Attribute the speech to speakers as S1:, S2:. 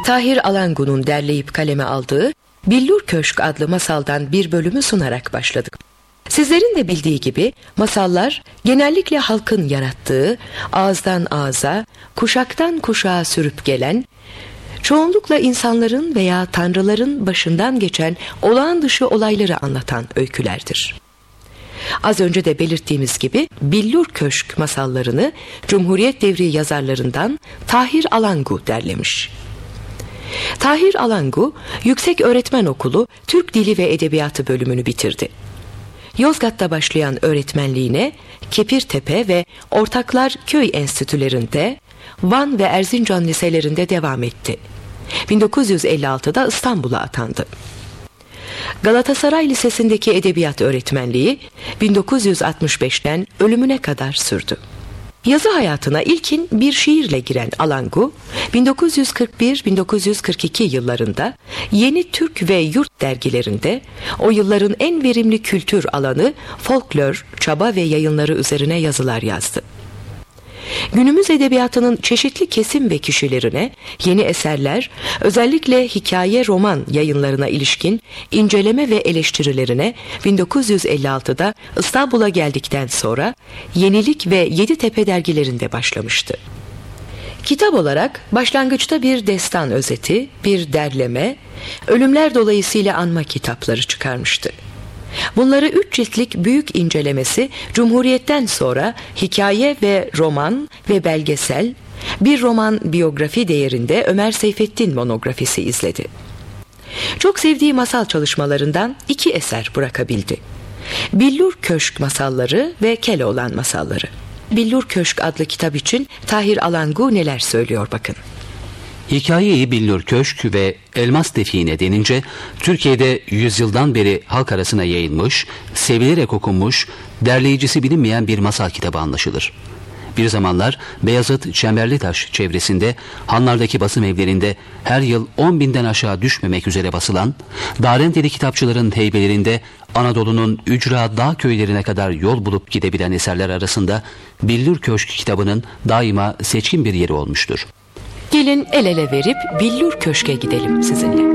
S1: Tahir Alangu'nun derleyip kaleme aldığı Billur Köşk adlı masaldan bir bölümü sunarak başladık. Sizlerin de bildiği gibi masallar genellikle halkın yarattığı, ağızdan ağza, kuşaktan kuşağa sürüp gelen, çoğunlukla insanların veya tanrıların başından geçen olağan dışı olayları anlatan öykülerdir. Az önce de belirttiğimiz gibi Billur Köşk masallarını Cumhuriyet devri yazarlarından Tahir Alangu derlemiş. Tahir Alangu, Yüksek Öğretmen Okulu Türk Dili ve Edebiyatı bölümünü bitirdi. Yozgat'ta başlayan öğretmenliğine Kepirtepe ve Ortaklar Köy Enstitülerinde, Van ve Erzincan liselerinde devam etti. 1956'da İstanbul'a atandı. Galatasaray Lisesi'ndeki edebiyat öğretmenliği 1965'ten ölümüne kadar sürdü. Yazı hayatına ilkin bir şiirle giren Alangu, 1941-1942 yıllarında Yeni Türk ve Yurt dergilerinde o yılların en verimli kültür alanı folklor, çaba ve yayınları üzerine yazılar yazdı. Günümüz edebiyatının çeşitli kesim ve kişilerine yeni eserler, özellikle hikaye roman yayınlarına ilişkin inceleme ve eleştirilerine 1956'da İstanbul'a geldikten sonra Yenilik ve Yeditepe dergilerinde başlamıştı. Kitap olarak başlangıçta bir destan özeti, bir derleme, ölümler dolayısıyla anma kitapları çıkarmıştı. Bunları 3 ciltlik büyük incelemesi Cumhuriyet'ten sonra hikaye ve roman ve belgesel, bir roman biyografi değerinde Ömer Seyfettin monografisi izledi. Çok sevdiği masal çalışmalarından 2 eser bırakabildi. Billur Köşk masalları ve Keloğlan masalları. Billur Köşk adlı kitap için Tahir Alangu neler söylüyor bakın.
S2: Hikaye-i Billur Köşk ve Elmas Define denince Türkiye'de yüzyıldan beri halk arasına yayılmış, sevilerek okunmuş, derleyicisi bilinmeyen bir masal kitabı anlaşılır. Bir zamanlar Beyazıt Çemberlitaş çevresinde hanlardaki basım evlerinde her yıl 10.000'den aşağı düşmemek üzere basılan, Darendeli kitapçıların heybelerinde Anadolu'nun ücra dağ köylerine kadar yol bulup gidebilen eserler arasında Billur Köşk kitabının daima seçkin bir yeri olmuştur.
S1: Gelin el ele verip Billur Köşk'e gidelim sizinle.